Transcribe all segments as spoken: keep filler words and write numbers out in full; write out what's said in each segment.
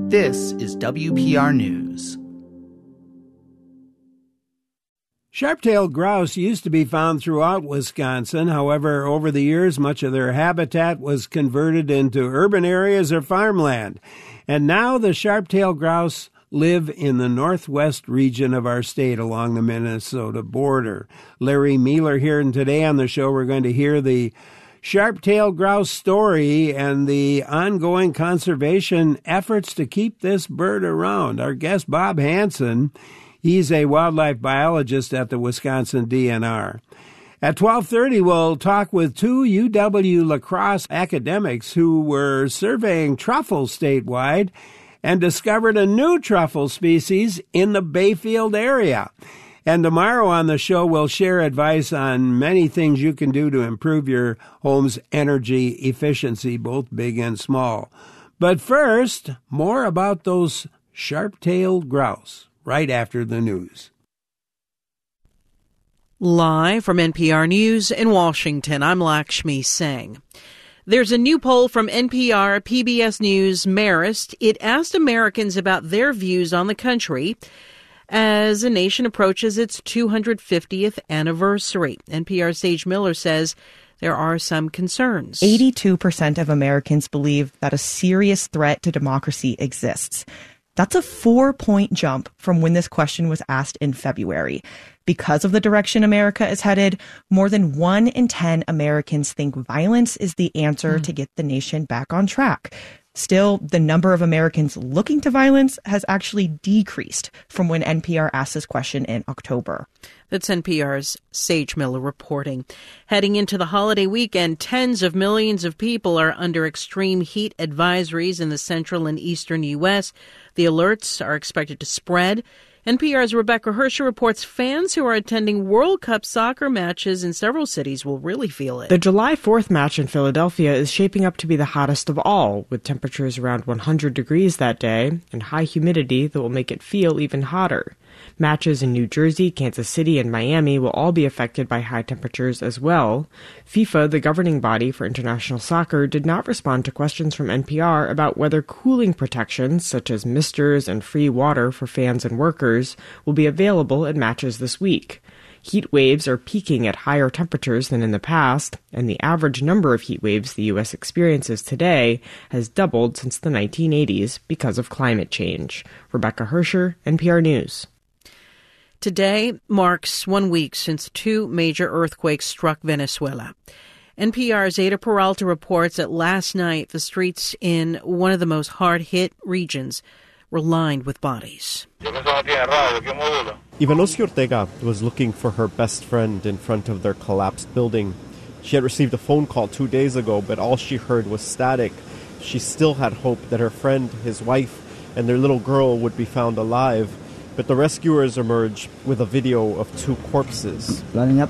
This is W P R News. Sharp-tailed grouse used to be found throughout Wisconsin. However, over the years, much of their habitat was converted into urban areas or farmland. And now the sharp-tailed grouse live in the northwest region of our state along the Minnesota border. Larry Mealer here, and today on the show we're going to hear the sharp-tailed grouse story and the ongoing conservation efforts to keep this bird around. Our guest, Bob Hansen, he's a wildlife biologist at the Wisconsin D N R. At twelve thirty, we'll talk with two U W La Crosse academics who were surveying truffles statewide and discovered a new truffle species in the Bayfield area. And tomorrow on the show, we'll share advice on many things you can do to improve your home's energy efficiency, both big and small. But first, more about those sharp-tailed grouse right after the news. Live from N P R News in Washington, I'm Lakshmi Singh. There's a new poll from N P R, P B S News, Marist. It asked Americans about their views on the country as the nation approaches its two hundred fiftieth anniversary. N P R's Sage Miller says there are some concerns. eighty-two percent of Americans believe that a serious threat to democracy exists. That's a four-point jump from when this question was asked in February. Because of the direction America is headed, more than one in ten Americans think violence is the answer mm. to get the nation back on track. Still, the number of Americans looking to violence has actually decreased from when N P R asked this question in October. That's N P R's Sage Miller reporting. Heading into the holiday weekend, tens of millions of people are under extreme heat advisories in the central and eastern U S. The alerts are expected to spread. N P R's Rebecca Hersher reports fans who are attending World Cup soccer matches in several cities will really feel it. The July fourth match in Philadelphia is shaping up to be the hottest of all, with temperatures around one hundred degrees that day and high humidity that will make it feel even hotter. Matches in New Jersey, Kansas City, and Miami will all be affected by high temperatures as well. FIFA, the governing body for international soccer, did not respond to questions from N P R about whether cooling protections, such as misters and free water for fans and workers, will be available at matches this week. Heat waves are peaking at higher temperatures than in the past, and the average number of heat waves the U S experiences today has doubled since the nineteen eighties because of climate change. Rebecca Hersher, N P R News. Today marks one week since two major earthquakes struck Venezuela. N P R's Ada Peralta reports that last night the streets in one of the most hard-hit regions were lined with bodies. Ivanosia Ortega was looking for her best friend in front of their collapsed building. She had received a phone call two days ago, but all she heard was static. She still had hope that her friend, his wife, and their little girl would be found alive. But the rescuers emerge with a video of two corpses.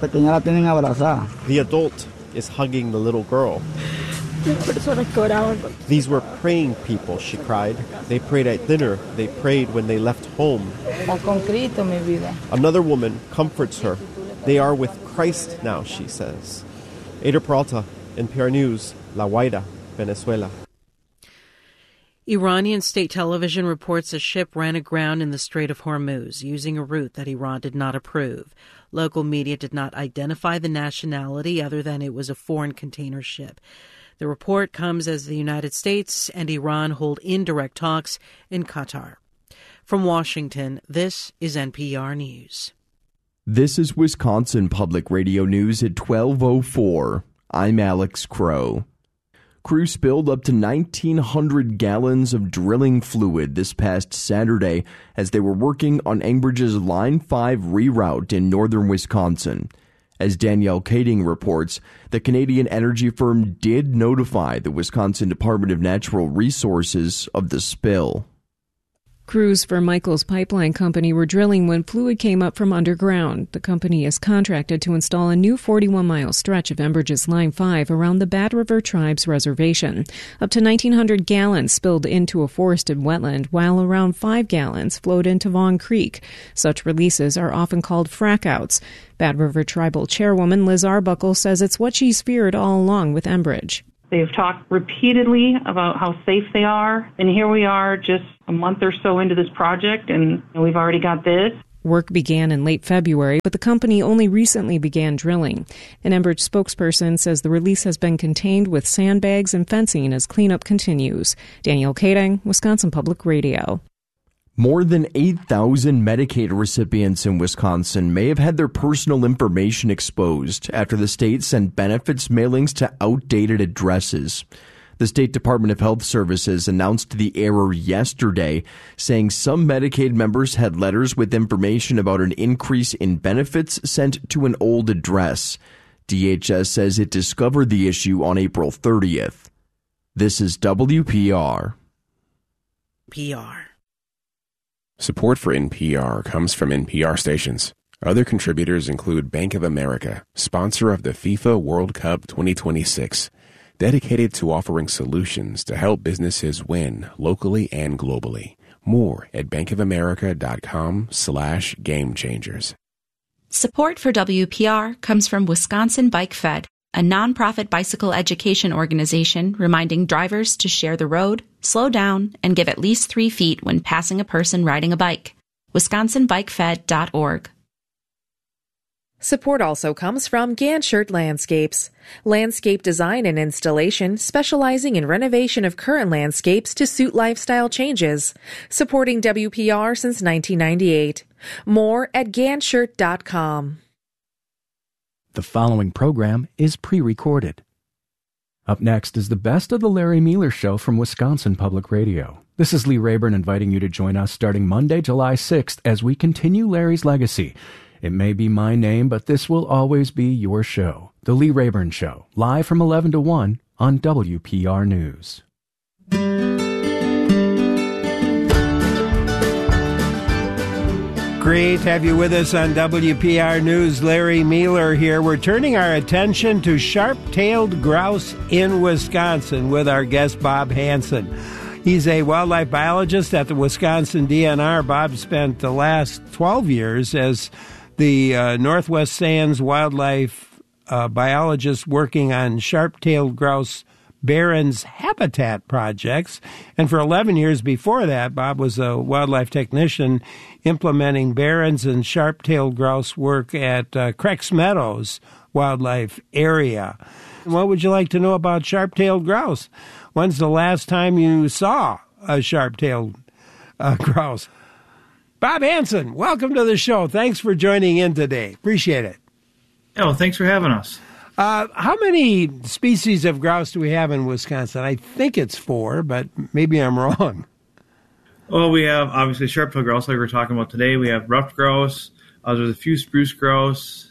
The adult is hugging the little girl. These were praying people, she cried. They prayed at dinner. They prayed when they left home. Another woman comforts her. They are with Christ now, she says. Ada Peralta, N P R News, La Guaira, Venezuela. Iranian state television reports a ship ran aground in the Strait of Hormuz using a route that Iran did not approve. Local media did not identify the nationality other than it was a foreign container ship. The report comes as the United States and Iran hold indirect talks in Qatar. From Washington, this is N P R News. This is Wisconsin Public Radio News at twelve oh four. I'm Alex Crow. Crews spilled up to nineteen hundred gallons of drilling fluid this past Saturday as they were working on Enbridge's Line five reroute in northern Wisconsin. As Danielle Kading reports, the Canadian energy firm did notify the Wisconsin Department of Natural Resources of the spill. Crews for Michaels Pipeline Company were drilling when fluid came up from underground. The company is contracted to install a new forty-one mile stretch of Enbridge's Line five around the Bad River Tribe's reservation. Up to nineteen hundred gallons spilled into a forested wetland, while around five gallons flowed into Vaughn Creek. Such releases are often called frackouts. Bad River Tribal Chairwoman Liz Arbuckle says it's what she's feared all along with Enbridge. They've talked repeatedly about how safe they are, and here we are just a month or so into this project, and we've already got this. Work began in late February, but the company only recently began drilling. An Enbridge spokesperson says the release has been contained with sandbags and fencing as cleanup continues. Danielle Kading, Wisconsin Public Radio. More than eight thousand Medicaid recipients in Wisconsin may have had their personal information exposed after the state sent benefits mailings to outdated addresses. The State Department of Health Services announced the error yesterday, saying some Medicaid members had letters with information about an increase in benefits sent to an old address. D H S says it discovered the issue on April thirtieth. This is W P R. P R. Support for N P R comes from N P R stations. Other contributors include Bank of America, sponsor of the FIFA World Cup twenty twenty-six, dedicated to offering solutions to help businesses win locally and globally. More at bankofamerica.com slash game changers. Support for W P R comes from Wisconsin Bike Fed, a nonprofit bicycle education organization reminding drivers to share the road, slow down, and give at least three feet when passing a person riding a bike. wisconsin bike fed dot org. Support also comes from Ganshert Landscapes, landscape design and installation specializing in renovation of current landscapes to suit lifestyle changes, supporting W P R since nineteen ninety-eight. More at ganshert dot com. The following program is pre-recorded. Up next is the best of the Larry Mueller Show from Wisconsin Public Radio. This is Lee Rayburn inviting you to join us starting Monday, July sixth as we continue Larry's legacy. It may be my name, but this will always be your show. The Lee Rayburn Show, live from eleven to one on W P R News. Great to have you with us on W P R News. Larry Mueller here. We're turning our attention to sharp-tailed grouse in Wisconsin with our guest Bob Hansen. He's a wildlife biologist at the Wisconsin D N R. Bob spent the last twelve years as the uh, Northwest Sands wildlife uh, biologist working on sharp-tailed grouse Barrens habitat projects. And for eleven years before that, Bob was a wildlife technician implementing Barrens and sharp-tailed grouse work at uh, Creeks Meadows Wildlife Area. What would you like to know about sharp-tailed grouse? When's the last time you saw a sharp-tailed uh, grouse? Bob Hansen, welcome to the show. Thanks for joining in today. Appreciate it. Yeah, well, thanks for having us. Uh, how many species of grouse do we have in Wisconsin? I think it's four, but maybe I'm wrong. Well, we have, obviously, sharp-tailed grouse, like we're talking about today. We have ruffed grouse. Uh, there's a few spruce grouse.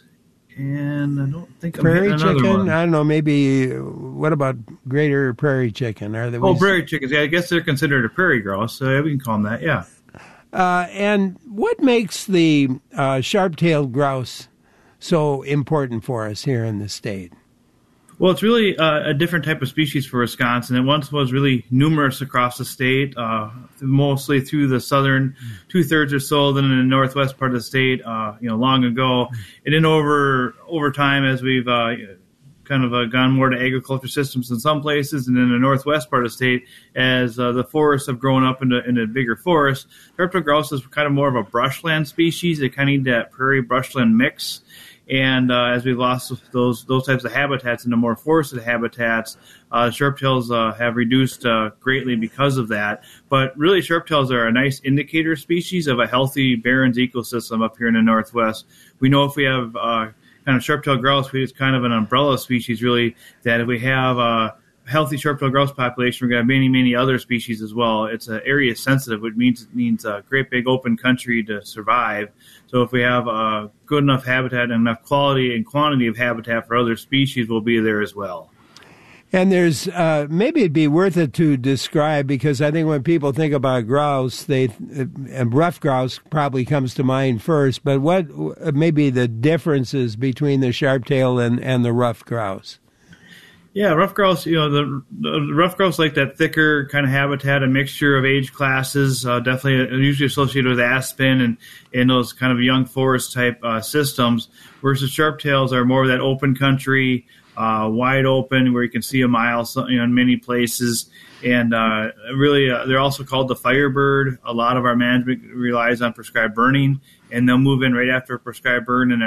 And I don't think I'm prairie hitting another chicken. one. I don't know. Maybe what about greater prairie chicken? Are they? Oh, prairie chickens. Yeah, I guess they're considered a prairie grouse. So yeah, we can call them that. Yeah. Uh, and what makes the uh, sharp-tailed grouse so important for us here in the state? Well, it's really uh, a different type of species for Wisconsin. It once was really numerous across the state, uh, mostly through the southern two-thirds or so, then in the northwest part of the state, uh, you know, long ago. And then over over time, as we've uh, kind of uh, gone more to agriculture systems in some places, and in the northwest part of the state, as uh, the forests have grown up into, into bigger forests, sharp-tailed grouse is kind of more of a brushland species. They kind of need that prairie brushland mix. And uh, as we've lost those those types of habitats into more forested habitats, uh, sharptails uh, have reduced uh, greatly because of that. But really, sharptails are a nice indicator species of a healthy Barrens ecosystem up here in the Northwest. We know if we have uh, kind of sharp-tailed grouse, it's kind of an umbrella species, really, that if we have a healthy sharp-tailed grouse population, we're going to have many, many other species as well. It's an area sensitive, which means it means a great big open country to survive. So if we have a good enough habitat and enough quality and quantity of habitat for other species, we'll be there as well. And there's uh, maybe it'd be worth it to describe, because I think when people think about grouse, they and rough grouse probably comes to mind first. But what maybe the differences between the sharp-tailed and, and the rough grouse? Yeah, rough grouse, you know, the, the rough grouse like that thicker kind of habitat, a mixture of age classes, uh, definitely usually associated with aspen and, and those kind of young forest type uh, systems, versus sharptails are more of that open country, uh, wide open where you can see a mile you know, in many places. And uh, really, uh, they're also called the Firebird. A lot of our management relies on prescribed burning, and they'll move in right after prescribed burn and